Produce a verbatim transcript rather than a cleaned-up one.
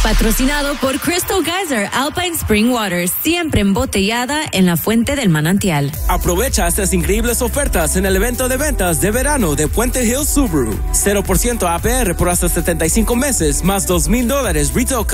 Patrocinado por Crystal Geyser Alpine Spring Water, siempre embotellada en la fuente del manantial. Aprovecha estas increíbles ofertas en el evento de ventas de verano de Puente Hills Subaru. cero por ciento A P R por hasta setenta y cinco meses, más dos mil dólares retail